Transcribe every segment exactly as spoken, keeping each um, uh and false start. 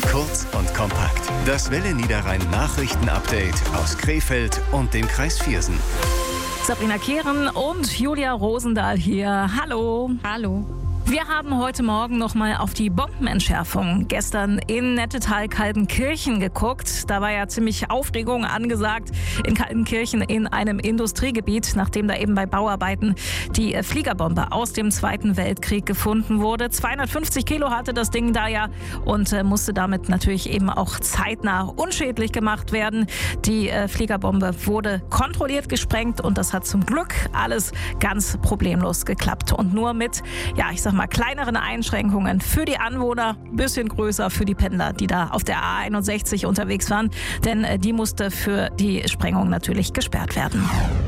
Kurz und kompakt. Das Welle Niederrhein Nachrichten-Update aus Krefeld und dem Kreis Viersen. Sabrina Kehren und Julia Rosendahl hier. Hallo. Hallo. Wir haben heute Morgen noch mal auf die Bombenentschärfung gestern in Nettetal-Kaltenkirchen geguckt. Da war ja ziemlich Aufregung angesagt in Kaltenkirchen in einem Industriegebiet, nachdem da eben bei Bauarbeiten die Fliegerbombe aus dem Zweiten Weltkrieg gefunden wurde. zweihundertfünfzig Kilo hatte das Ding da ja und äh, musste damit natürlich eben auch zeitnah unschädlich gemacht werden. Die äh, Fliegerbombe wurde kontrolliert gesprengt und das hat zum Glück alles ganz problemlos geklappt. Und nur mit, ja, ich sag mal, mal kleineren Einschränkungen für die Anwohner, bisschen größer für die Pendler, die da auf der A einundsechzig unterwegs waren, denn die musste für die Sprengung natürlich gesperrt werden.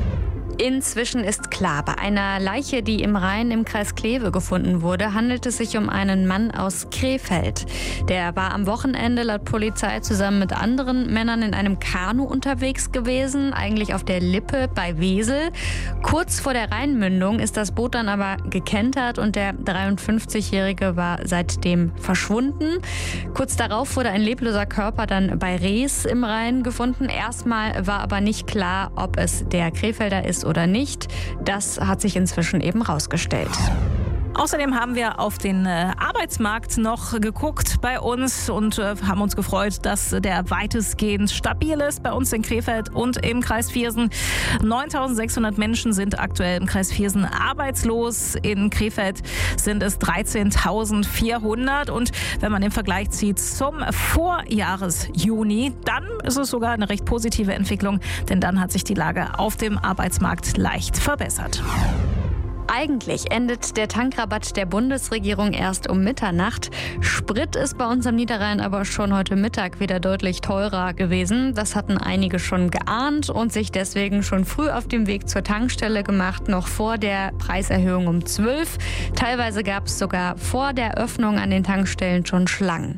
Inzwischen ist klar, bei einer Leiche, die im Rhein im Kreis Kleve gefunden wurde, handelt es sich um einen Mann aus Krefeld. Der war am Wochenende laut Polizei zusammen mit anderen Männern in einem Kanu unterwegs gewesen, eigentlich auf der Lippe bei Wesel. Kurz vor der Rheinmündung ist das Boot dann aber gekentert und der dreiundfünfzigjährige war seitdem verschwunden. Kurz darauf wurde ein lebloser Körper dann bei Rees im Rhein gefunden. Erstmal war aber nicht klar, ob es der Krefelder ist oder nicht. Das hat sich inzwischen eben rausgestellt. Außerdem haben wir auf den äh, Arbeitsmarkt noch geguckt bei uns und äh, haben uns gefreut, dass der weitestgehend stabil ist bei uns in Krefeld und im Kreis Viersen. neuntausendsechshundert Menschen sind aktuell im Kreis Viersen arbeitslos. In Krefeld sind es dreizehntausendvierhundert. Und wenn man den Vergleich zieht zum Vorjahresjuni, dann ist es sogar eine recht positive Entwicklung, denn dann hat sich die Lage auf dem Arbeitsmarkt leicht verbessert. Eigentlich endet der Tankrabatt der Bundesregierung erst um Mitternacht. Sprit ist bei uns am Niederrhein aber schon heute Mittag wieder deutlich teurer gewesen. Das hatten einige schon geahnt und sich deswegen schon früh auf den Weg zur Tankstelle gemacht, noch vor der Preiserhöhung um zwölf. Teilweise gab es sogar vor der Öffnung an den Tankstellen schon Schlangen.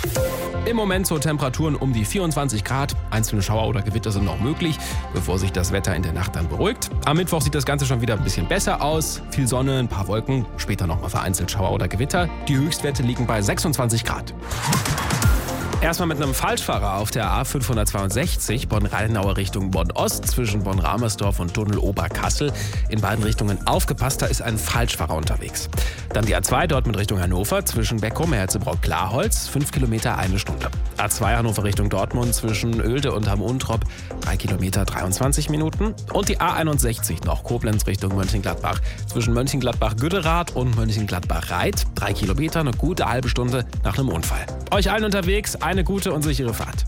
Im Moment so Temperaturen um die vierundzwanzig Grad. Einzelne Schauer oder Gewitter sind noch möglich, bevor sich das Wetter in der Nacht dann beruhigt. Am Mittwoch sieht das Ganze schon wieder ein bisschen besser aus. Viel Sonne, ein paar Wolken, später nochmal vereinzelt Schauer oder Gewitter. Die Höchstwerte liegen bei sechsundzwanzig Grad. Erstmal mit einem Falschfahrer auf der A fünfhundertzweiundsechzig Bonn-Rheinauer Richtung Bonn-Ost zwischen Bonn-Ramersdorf und Tunnel Oberkassel. In beiden Richtungen aufgepasst, da ist ein Falschfahrer unterwegs. Dann die A zwei dort mit Richtung Hannover zwischen Beckum, Herzebrock-Klarholz, fünf Kilometer, eine Stunde. A zwei Hannover Richtung Dortmund zwischen Oelde und Hamm-Untrop, drei Kilometer, dreiundzwanzig Minuten. Und die A einundsechzig noch Koblenz Richtung Mönchengladbach zwischen Mönchengladbach-Güderath und Mönchengladbach-Reit, drei Kilometer, eine gute halbe Stunde nach einem Unfall. Euch allen unterwegs eine gute und sichere Fahrt.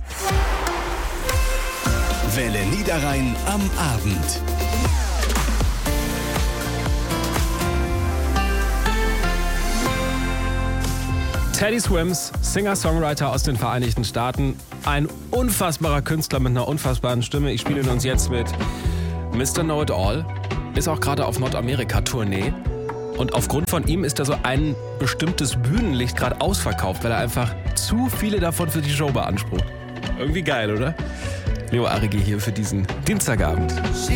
Welle Niederrhein am Abend. Teddy Swims, Singer-Songwriter aus den Vereinigten Staaten. Ein unfassbarer Künstler mit einer unfassbaren Stimme. Ich spiele ihn uns jetzt mit Mister Know-It-All. Ist auch gerade auf Nordamerika-Tournee. Und aufgrund von ihm ist da so ein bestimmtes Bühnenlicht gerade ausverkauft, weil er einfach zu viele davon für die Show beansprucht. Irgendwie geil, oder? Leo Arigi hier für diesen Dienstagabend.